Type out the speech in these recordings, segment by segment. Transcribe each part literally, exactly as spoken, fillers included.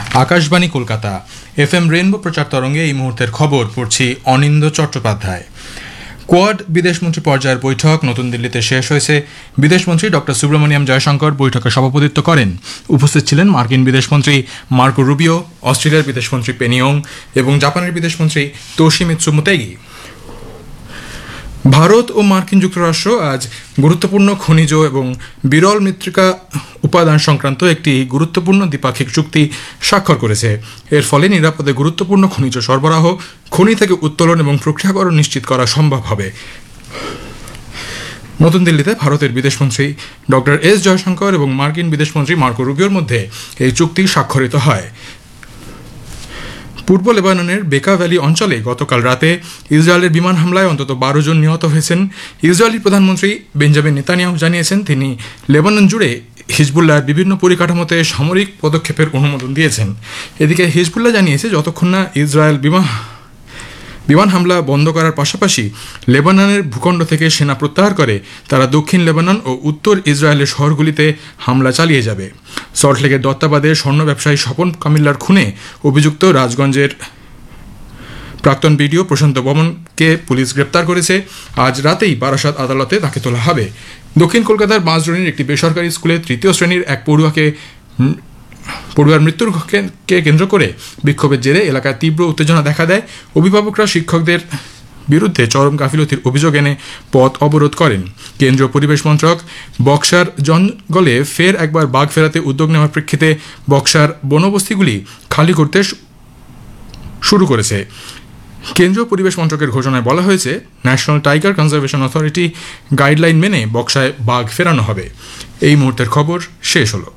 Akashvani Kolkata F M rainbow প্রচার তরঙ্গে এই মুহূর্তের খবর পড়ছি অনিন্দ চট্টোপাধ্যায়। কোয়াড বিদেশমন্ত্রী পর্যায়ের বৈঠক নতুন দিল্লিতে শেষ হয়েছে। বিদেশমন্ত্রী ডক্টর সুব্রমণিয়াম জয়শঙ্কর বৈঠকে সভাপতিত্ব করেন। উপস্থিত ছিলেন মার্কিন বিদেশমন্ত্রী মার্কো রুবিও, অস্ট্রেলিয়ার বিদেশমন্ত্রী পেনি ওং এবং জাপানের বিদেশমন্ত্রী তোশিমিৎসু মোতেগি। ভারত ও মার্কিন যুক্তরাষ্ট্র আজ গুরুত্বপূর্ণ খনিজ এবং বিরল মৃত্তিকা উপাদান সংক্রান্ত একটি গুরুত্বপূর্ণ দ্বিপাক্ষিক চুক্তি স্বাক্ষর করেছে। এর ফলে নিরাপদে গুরুত্বপূর্ণ খনিজ সরবরাহ, খনি থেকে উত্তোলন এবং প্রক্রিয়াকরণ নিশ্চিত করা সম্ভব হবে। নতুন দিল্লিতে ভারতের বিদেশমন্ত্রী ডক্টর এস জয়শঙ্কর এবং মার্কিন বিদেশমন্ত্রী মার্কো রুবিওর মধ্যে এই চুক্তি স্বাক্ষরিত হয়। পূর্ব লেবাননের বেকা ভ্যালি অঞ্চলে গতকাল রাতে ইসরায়েলের বিমান হামলায় অন্তত বারো জন নিহত হয়েছেন। ইসরায়েলি প্রধানমন্ত্রী বেঞ্জামিন নেতানিয়াহু জানিয়েছেন তিনি লেবানন জুড়ে হিজবুল্লাহর বিভিন্ন পরিকাঠামোতে সামরিক পদক্ষেপের অনুমোদন দিয়েছেন। এদিকে হিজবুল্লাহ জানিয়েছে যতক্ষণ না ইসরায়েল বিমান বিমান হামলা বন্ধ করার পাশাপাশি লেবাননের ভূখণ্ড থেকে সেনা প্রত্যাহার করে, তারা দক্ষিণ লেবানন ও উত্তর ইসরায়েলের শহরগুলিতে হামলা চালিয়ে যাবে। সল্টলেকের দত্তাবাদে স্বর্ণ ব্যবসায়ী স্বপন কামিল্লার খুনে অভিযুক্ত রাজগঞ্জের প্রাক্তন বিডিও প্রশান্ত বর্মনকে পুলিশ গ্রেপ্তার করেছে। আজ রাতেই বারাসাত আদালতে তাকে তোলা হবে। দক্ষিণ কলকাতার বাঁশডোরির একটি বেসরকারি স্কুলে তৃতীয় শ্রেণীর এক পড়ুয়াকে পড়ুয়ার মৃত্যুর কে কেন্দ্র করে বিক্ষোভের জেরে এলাকায় তীব্র উত্তেজনা দেখা দেয়। অভিভাবকরা শিক্ষকদের বিরুদ্ধে চরম গাফিলতির অভিযোগ এনে পথ অবরোধ করেন। কেন্দ্রীয় পরিবেশ মন্ত্রক বক্সার জঙ্গলে ফের একবার বাঘ ফেরাতে উদ্যোগ নেওয়ার প্রেক্ষিতে বক্সার বনবস্তিগুলি খালি করতে শুরু করেছে। কেন্দ্রীয় পরিবেশ মন্ত্রকের ঘোষণায় বলা হয়েছে, national tiger conservation authority guideline মেনে বক্সায় বাঘ ফেরানো হবে। এই মুহূর্তের খবর শেষ হলো।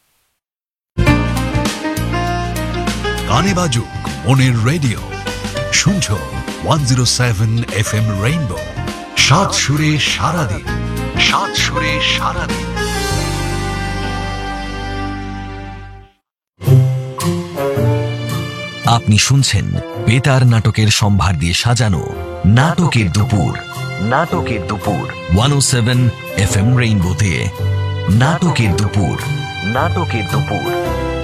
গানে বাজুক মনের রেডিও, শুনছো one zero seven F M rainbow. সাত সুরে সারাদিন, সাত সুরে সারাদিন। আপনি শুনছেন বেতার নাটকের সম্ভার দিয়ে সাজানো নাটকের দুপুর। নাটকের দুপুর ওয়ান ও সেভেন এফ এম রেইনবোতে। নাটকের দুপুর, নাটকের দুপুর।